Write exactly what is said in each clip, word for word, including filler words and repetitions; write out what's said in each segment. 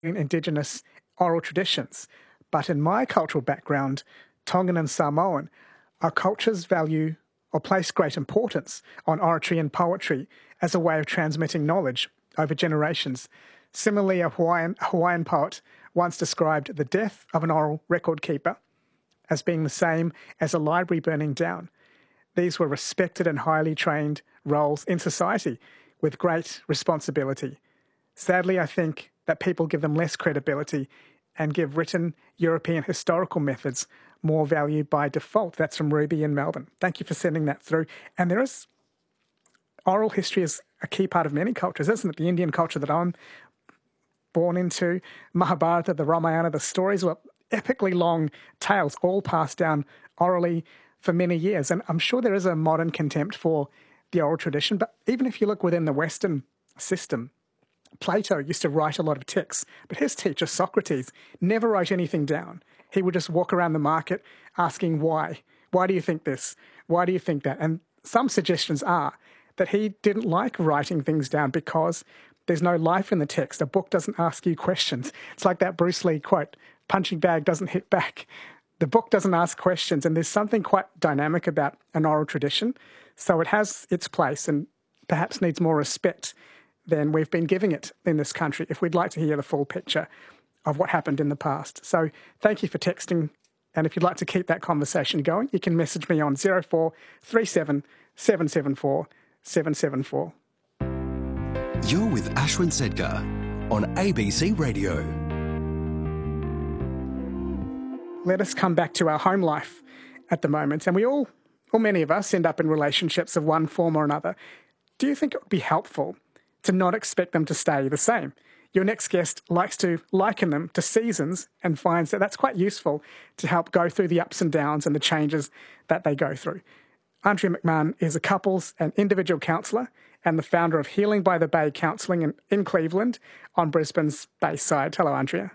Indigenous oral traditions. But in my cultural background, Tongan and Samoan, our cultures value or place great importance on oratory and poetry as a way of transmitting knowledge over generations. Similarly, a Hawaiian, Hawaiian poet once described the death of an oral record keeper as being the same as a library burning down. These were respected and highly trained roles in society with great responsibility. Sadly, I think that people give them less credibility and give written European historical methods more value by default. That's from Ruby in Melbourne. Thank you for sending that through. And there is, oral history is a key part of many cultures, isn't it? The Indian culture that I'm born into, Mahabharata, the Ramayana, the stories were epically long tales, all passed down orally for many years. And I'm sure there is a modern contempt for the oral tradition, but even if you look within the Western system, Plato used to write a lot of texts, but his teacher, Socrates, never wrote anything down. He would just walk around the market asking why. Why do you think this? Why do you think that? And some suggestions are that he didn't like writing things down because there's no life in the text. A book doesn't ask you questions. It's like that Bruce Lee quote, punching bag doesn't hit back. The book doesn't ask questions, and there's something quite dynamic about an oral tradition. So it has its place and perhaps needs more respect than we've been giving it in this country if we'd like to hear the full picture of what happened in the past. So thank you for texting. And if you'd like to keep that conversation going, you can message me on zero four three seven, seven seven four, seven seven four. You're with Ashwin Sedgar on A B C Radio. Let us come back to our home life at the moment. And we all, or many of us, end up in relationships of one form or another. Do you think it would be helpful to not expect them to stay the same? Your next guest likes to liken them to seasons and finds that that's quite useful to help go through the ups and downs and the changes that they go through. Andrea McMahon is a couples and individual counsellor and the founder of Healing by the Bay Counselling in, in Cleveland on Brisbane's Bayside. Hello, Andrea.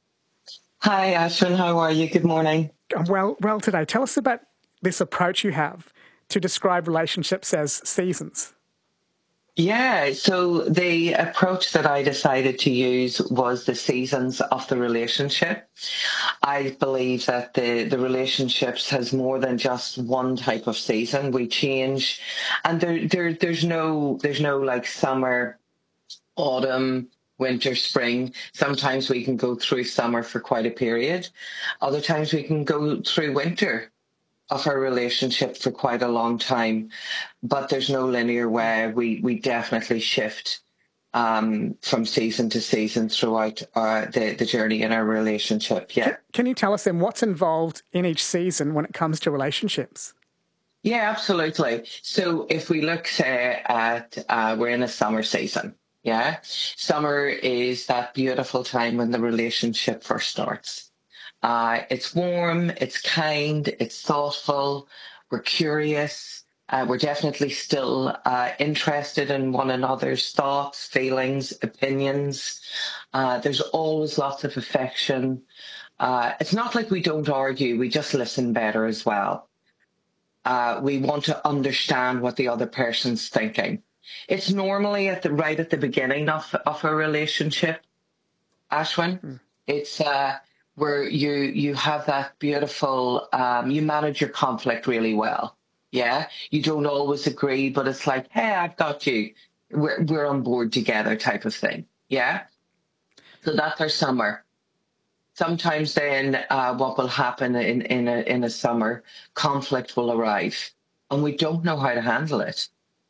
Hi, Ashwin. How are you? Good morning. I'm well, well today. Tell us about this approach you have to describe relationships as seasons. Yeah, so the approach that I decided to use was the seasons of the relationship. I believe that the, the relationships has more than just one type of season. We change, and there, there there's no there's no like summer, autumn, winter, spring. Sometimes we can go through summer for quite a period. Other times we can go through winter of our relationship for quite a long time, but there's no linear way. We we definitely shift um, from season to season throughout our, the, the journey in our relationship. Yeah. Can, can you tell us then what's involved in each season when it comes to relationships? Yeah, absolutely. So if we look, say, at, uh, we're in a summer season. Yeah. Summer is that beautiful time when the relationship first starts. Uh, it's warm, it's kind, it's thoughtful, we're curious, uh, we're definitely still uh, interested in one another's thoughts, feelings, opinions. Uh, there's always lots of affection. Uh, it's not like we don't argue, we just listen better as well. Uh, we want to understand what the other person's thinking. It's normally at the right at the beginning of, of a relationship, Ashwin. Mm. It's... Uh, where you you have that beautiful, um, you manage your conflict really well. Yeah, you don't always agree, but it's like, hey, I've got you. We're we're on board together, type of thing. Yeah. So that's our summer. Sometimes then, uh, what will happen in in a in a summer, conflict will arrive, and we don't know how to handle it.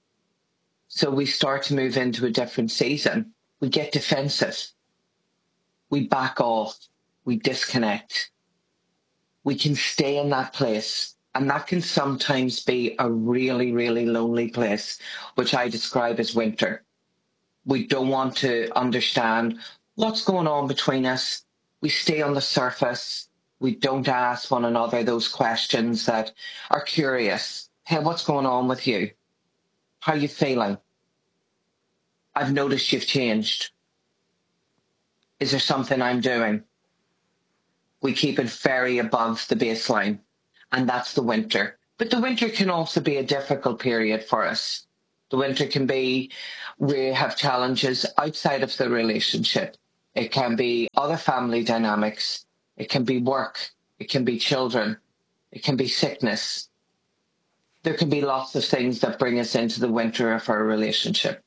So we start to move into a different season. We get defensive. We back off. We disconnect. We can stay in that place. And that can sometimes be a really, really lonely place, which I describe as winter. We don't want to understand what's going on between us. We stay on the surface. We don't ask one another those questions that are curious. Hey, what's going on with you? How are you feeling? I've noticed you've changed. Is there something I'm doing? We keep it very above the baseline, and that's the winter. But the winter can also be a difficult period for us. The winter can be, we have challenges outside of the relationship. It can be other family dynamics. It can be work. It can be children. It can be sickness. There can be lots of things that bring us into the winter of our relationship.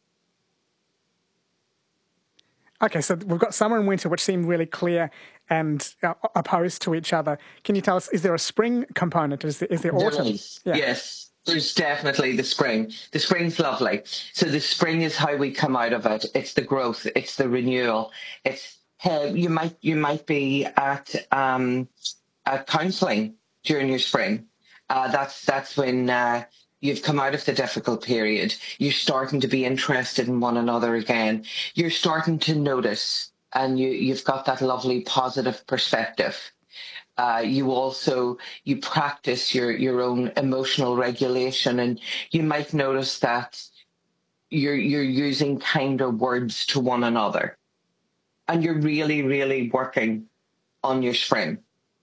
Okay, so we've got summer and winter, which seem really clear and uh, opposed to each other. Can you tell us, is there a spring component? Is there, is there autumn? There is. Yeah. Yes, there's definitely the spring. The spring's lovely. So the spring is how we come out of it. It's the growth. It's the renewal. It's uh, you might you might be at um, at counselling during your spring. Uh, that's that's when uh, you've come out of the difficult period. You're starting to be interested in one another again. You're starting to notice, and you, you've got that lovely positive perspective. Uh, you also, you practice your, your own emotional regulation, and you might notice that you're, you're using kinder words to one another. And you're really, really working on your spring.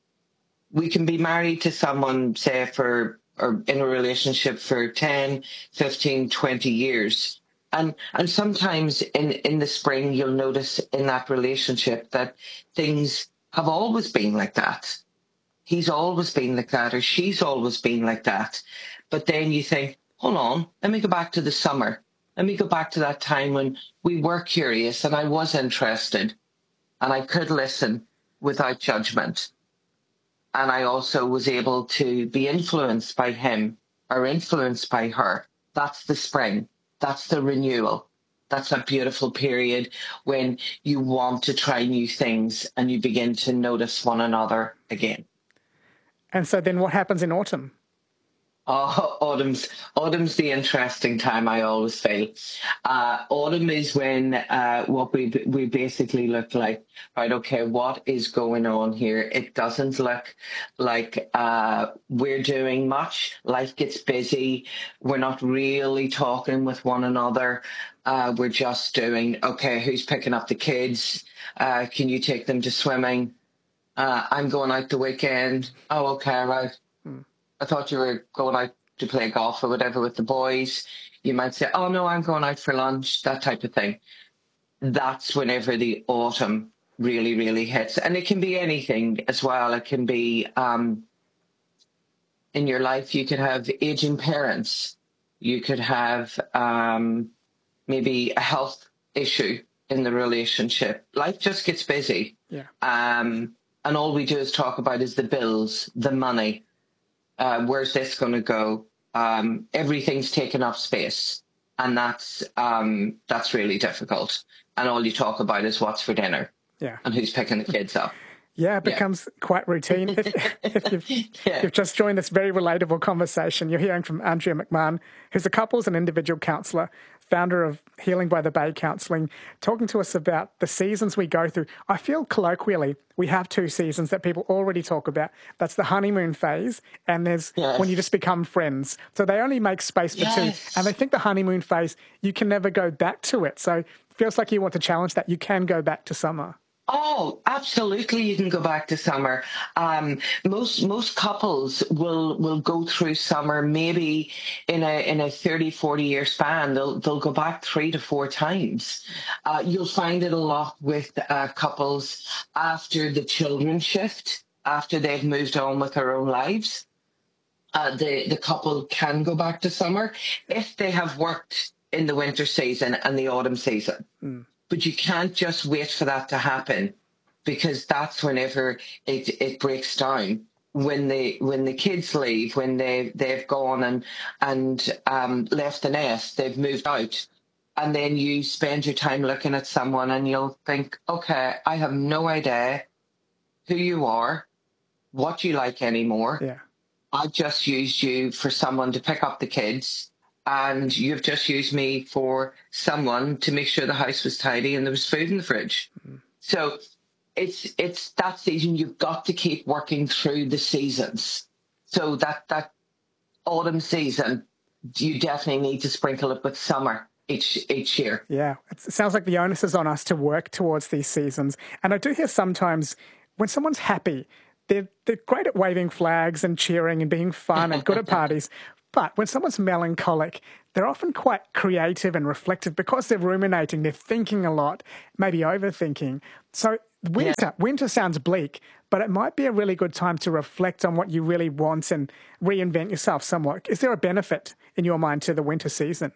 We can be married to someone, say, for or in a relationship for ten, fifteen, twenty years. And and sometimes in, in the spring, you'll notice in that relationship that things have always been like that. He's always been like that, or she's always been like that. But then you think, hold on, let me go back to the summer. Let me go back to that time when we were curious and I was interested and I could listen without judgment. And I also was able to be influenced by him or influenced by her. That's the spring. That's the renewal. That's a beautiful period when you want to try new things and you begin to notice one another again. And so then what happens in autumn? Oh, autumn's autumn's the interesting time, I always feel. Uh, autumn is when uh, what we we basically look like, right, okay, what is going on here? It doesn't look like uh, we're doing much. Life gets busy. We're not really talking with one another. Uh, we're just doing, okay, who's picking up the kids? Uh, can you take them to swimming? Uh, I'm going out the weekend. Oh, okay, right. I thought you were going out to play golf or whatever with the boys. You might say, oh, no, I'm going out for lunch, that type of thing. That's whenever the autumn really, really hits. And it can be anything as well. It can be um, in your life, you could have aging parents. You could have um, maybe a health issue in the relationship. Life just gets busy. Yeah. Um, and all we do is talk about is the bills, the money. Uh, where's this going to go? Um, everything's taken up space, and that's um, that's really difficult. And all you talk about is what's for dinner, yeah, and who's picking the kids up. Yeah, it becomes yeah. quite routine. If, if you've, yeah. you've just joined this very relatable conversation, you're hearing from Andrea McMahon, who's a couples and individual counsellor, founder of Healing by the Bay Counselling, talking to us about the seasons we go through. I feel colloquially we have two seasons that people already talk about. That's the honeymoon phase, and there's yes. when you just become friends. So they only make space for yes. two, and they think the honeymoon phase, you can never go back to it. So it feels like you want to challenge that. You can go back to summer. Oh, absolutely. You can go back to summer. Um, most most couples will will go through summer maybe in a in a thirty, forty year span. They'll they'll go back three to four times. Uh, you'll find it a lot with uh, couples after the children shift, after they've moved on with their own lives. Uh, the, the couple can go back to summer if they have worked in the winter season and the autumn season. Mm. But you can't just wait for that to happen, because that's whenever it, it breaks down. When the when the kids leave, when they they've gone and and um, left the nest, they've moved out, and then you spend your time looking at someone, and you'll think, okay, I have no idea who you are, what you like anymore. Yeah. I just used you for someone to pick up the kids. And you've just used me for someone to make sure the house was tidy and there was food in the fridge. Mm-hmm. So it's it's that season. You've got to keep working through the seasons. So that, that autumn season, you definitely need to sprinkle it with summer each each year. Yeah, it sounds like the onus is on us to work towards these seasons. And I do hear sometimes when someone's happy, they're, they're great at waving flags and cheering and being fun and good at parties. But when someone's melancholic, they're often quite creative and reflective because they're ruminating, they're thinking a lot, maybe overthinking. So winter, yeah. winter sounds bleak, but it might be a really good time to reflect on what you really want and reinvent yourself somewhat. Is there a benefit in your mind to the winter season?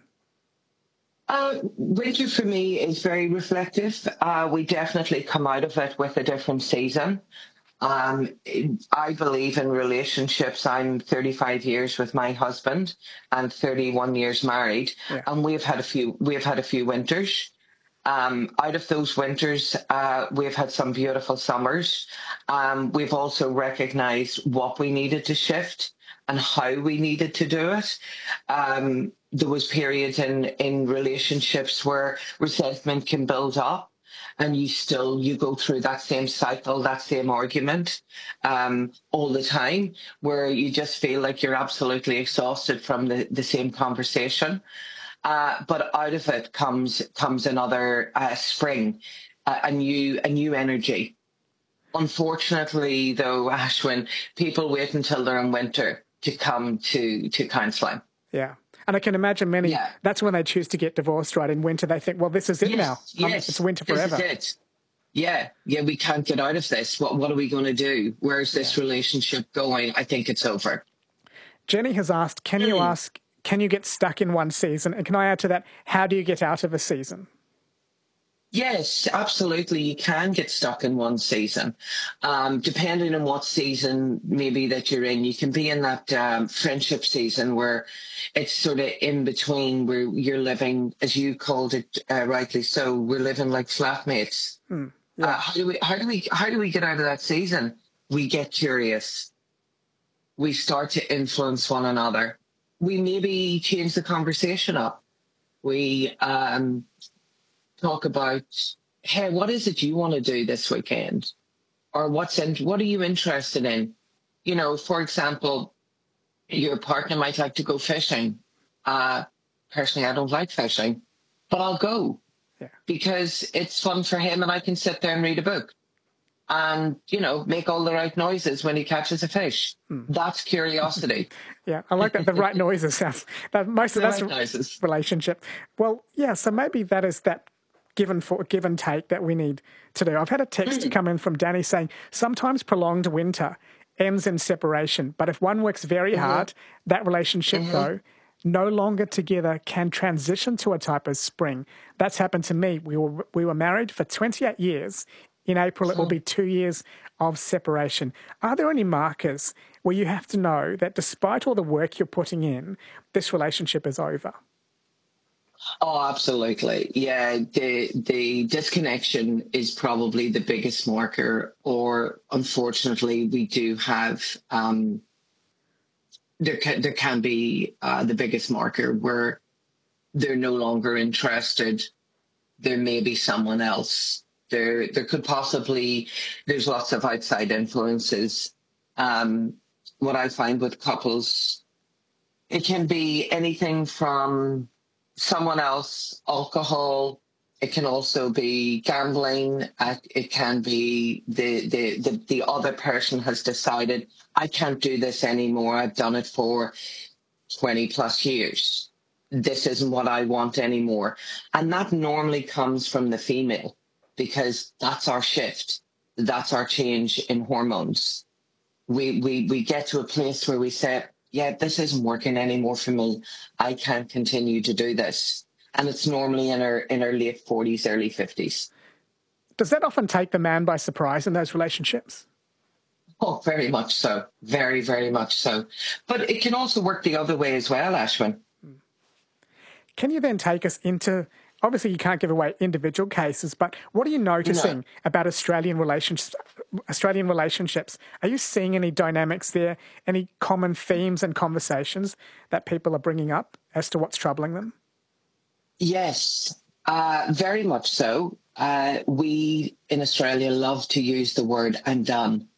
Uh, winter for me is very reflective. Uh, we definitely come out of it with a different season. Um, I believe in relationships. I'm thirty-five years with my husband and thirty-one years married, yeah. and we've had a few. We've had a few winters. Um, out of those winters, uh, we've had some beautiful summers. Um, we've also recognised what we needed to shift and how we needed to do it. Um, there was periods in in relationships where resentment can build up. And you still, you go through that same cycle, that same argument um, all the time, where you just feel like you're absolutely exhausted from the, the same conversation. Uh, but out of it comes comes another uh, spring, uh, a new a new energy. Unfortunately, though, Ashwin, people wait until they're in winter to come to, to counselling. Yeah. And I can imagine many, yeah. that's when they choose to get divorced, right? In winter, they think, well, this is it yes, now. Yes, um, it's winter forever. This is it. Yeah, yeah, we can't get out of this. What what are we going to do? Where's this yeah. relationship going? I think it's over. Jenny has asked, can mm. you ask, can you get stuck in one season? And can I add to that, how do you get out of a season? Yes, absolutely. You can get stuck in one season. Um, depending on what season maybe that you're in, you can be in that um, friendship season where it's sort of in between, where you're living, as you called it uh, rightly so, we're living like flatmates. Mm, yeah. uh, how do we, how do we, how do we get out of that season? We get curious. We start to influence one another. We maybe change the conversation up. We, um, talk about, hey, what is it you want to do this weekend? Or what's in, what are you interested in? You know, for example, your partner might like to go fishing. Uh, personally, I don't like fishing, but I'll go yeah. because it's fun for him and I can sit there and read a book and, you know, make all the right noises when he catches a fish. Hmm. That's curiosity. Yeah, I like that. The right noises sounds, that most of the that's right noises. Relationship. Well, yeah, so maybe that is that give and, for, give and take that we need to do. I've had a text mm. come in from Danny saying, sometimes prolonged winter ends in separation, but if one works very mm-hmm. hard, that relationship, mm-hmm. though, no longer together can transition to a type of spring. That's happened to me. We were, we were married for twenty-eight years. In April, it will be two years of separation. Are there any markers where you have to know that despite all the work you're putting in, this relationship is over? Oh, absolutely. Yeah, the the disconnection is probably the biggest marker, or unfortunately, we do have, um, there can, there can be uh, the biggest marker where they're no longer interested. There may be someone else. There, there could possibly, there's lots of outside influences. Um, what I find with couples, it can be anything from someone else, alcohol. It can also be gambling. Uh, it can be the, the, the, the other person has decided, I can't do this anymore. I've done it for twenty plus years. This isn't what I want anymore. And that normally comes from the female because that's our shift. That's our change in hormones. We, we, we get to a place where we say, yeah, this isn't working anymore for me. I can't continue to do this. And it's normally in our in our late forties, early fifties. Does that often take the man by surprise in those relationships? Oh, very much so. Very, very much so. But it can also work the other way as well, Ashwin. Can you then take us into, obviously you can't give away individual cases, but what are you noticing no. about Australian relationships? Australian relationships? Are you seeing any dynamics there, any common themes and conversations that people are bringing up as to what's troubling them? Yes, uh, very much so. Uh, we in Australia love to use the word "I'm done."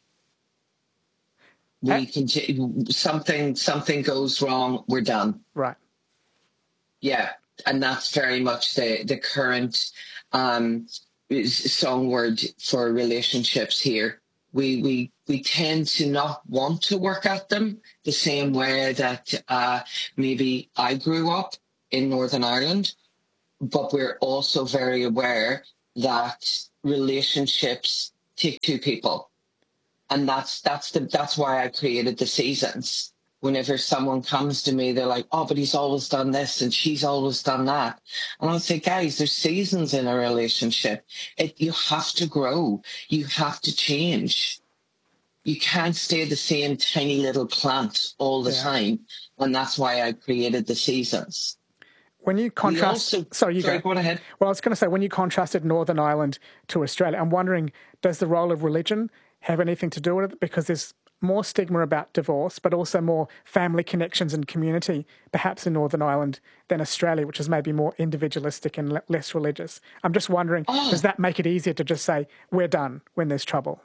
We uh, can something something goes wrong, we're done. Right. Yeah, and that's very much the the current um, song word for relationships here. We, we, we tend to not want to work at them the same way that uh, maybe I grew up in Northern Ireland, but we're also very aware that relationships take two people. And that's, that's the, that's why I created the seasons. Whenever someone comes to me, they're like, oh, but he's always done this and she's always done that. And I'll say, guys, there's seasons in a relationship. It, you have to grow. You have to change. You can't stay the same tiny little plant all the yeah. time. And that's why I created the seasons. When you contrast... Also, sorry, you sorry, go. go ahead. Well, I was going to say, when you contrasted Northern Ireland to Australia, I'm wondering, does the role of religion have anything to do with it? Because there's more stigma about divorce, but also more family connections and community, perhaps in Northern Ireland than Australia, which is maybe more individualistic and less religious. I'm just wondering, oh. does that make it easier to just say, we're done when there's trouble?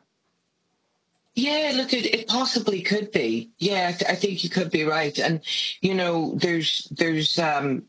Yeah, look, it, it possibly could be. Yeah, I, th- I think you could be right. And, you know, there's there's um,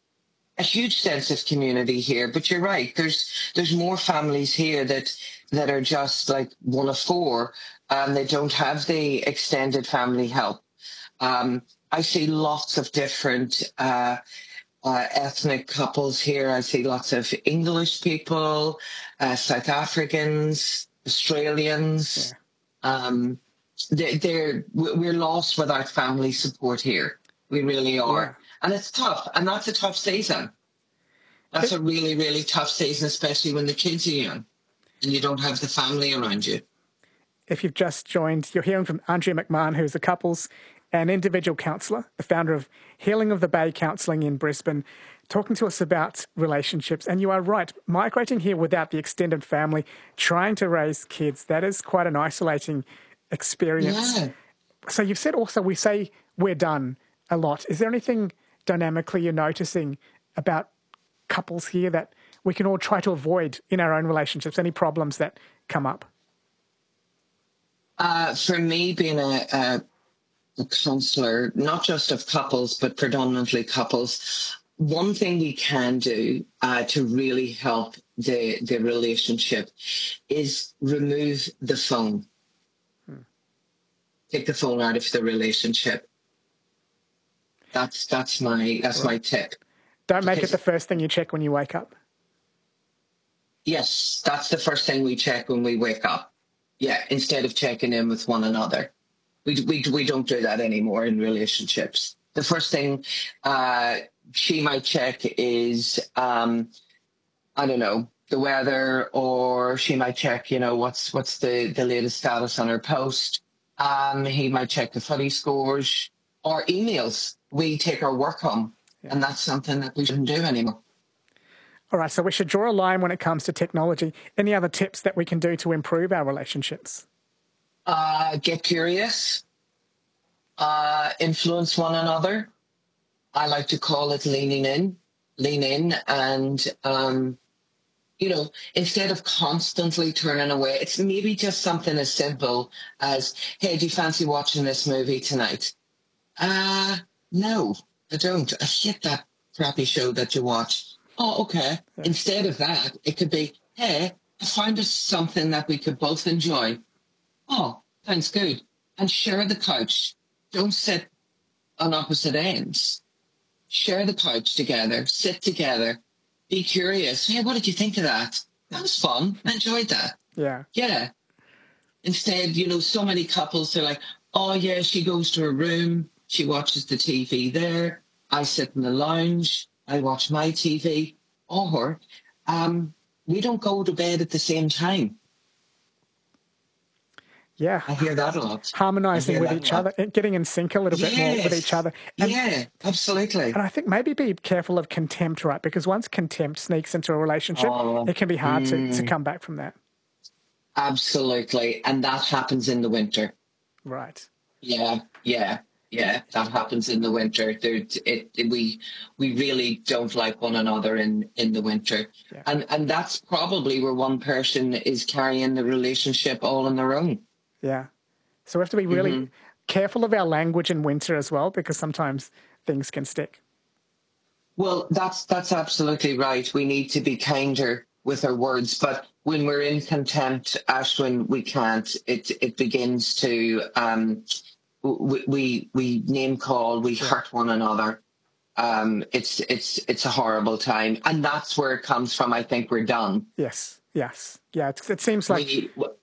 a huge sense of community here, but you're right. There's there's more families here that that are just like one of four. Um, they don't have the extended family help. Um, I see lots of different uh, uh, ethnic couples here. I see lots of English people, uh, South Africans, Australians. Yeah. Um, they, they're we're lost without family support here. We really are, yeah. And it's tough. And that's a tough season. That's a really, really tough season, especially when the kids are young and you don't have the family around you. If you've just joined, you're hearing from Andrea McMahon, who's a couples and individual counsellor, the founder of Healing of the Bay Counselling in Brisbane, talking to us about relationships. And you are right, migrating here without the extended family, trying to raise kids, that is quite an isolating experience. Yeah. So you've said also we say we're done a lot. Is there anything dynamically you're noticing about couples here that we can all try to avoid in our own relationships, any problems that come up? Uh, for me, being a, a, a counsellor, not just of couples, but predominantly couples, one thing we can do uh, to really help the, the relationship is remove the phone. Hmm. Take the phone out of the relationship. That's that's my that's right. my tip. Don't make because, it the first thing you check when you wake up. Yes, that's the first thing we check when we wake up. Yeah, instead of checking in with one another. We we we don't do that anymore in relationships. The first thing uh, she might check is, um, I don't know, the weather, or she might check, you know, what's what's the, the latest status on her post. Um, he might check the footy scores or emails. We take our work home, yeah. And that's something that we shouldn't do anymore. All right, so we should draw a line when it comes to technology. Any other tips that we can do to improve our relationships? Uh, get curious. Uh, influence one another. I like to call it leaning in. Lean in and, um, you know, instead of constantly turning away, it's maybe just something as simple as, hey, do you fancy watching this movie tonight? Uh, no, I don't. I hate that crappy show that you watch. Oh, okay. Yeah. Instead of that, it could be, hey, I found us something that we could both enjoy. Oh, sounds good. And share the couch. Don't sit on opposite ends. Share the couch together. Sit together. Be curious. Hey, what did you think of that? That was fun. I enjoyed that. Yeah. Yeah. Instead, you know, so many couples, they're like, oh, yeah, she goes to her room. She watches the T V there. I sit in the lounge. I watch my T V, or um, we don't go to bed at the same time. Yeah. I hear that a lot. Harmonising with each other, getting in sync a little yes. bit more with each other. And, yeah, absolutely. And I think maybe be careful of contempt, right? Because once contempt sneaks into a relationship, oh, it can be hard mm, to, to come back from that. Absolutely. And that happens in the winter. Right. Yeah, yeah. Yeah, that happens in the winter. There, it, it, we we really don't like one another in, in the winter. Yeah. And and that's probably where one person is carrying the relationship all on their own. Yeah. So we have to be really mm-hmm. careful of our language in winter as well, because sometimes things can stick. Well, that's that's absolutely right. We need to be kinder with our words, but when we're in contempt, Ashwin, we can't. It it begins to um, we we, we name call, we Sure. hurt one another. Um, it's it's it's a horrible time, and that's where it comes from. I think we're done. Yes, yes, yeah. It, it seems like We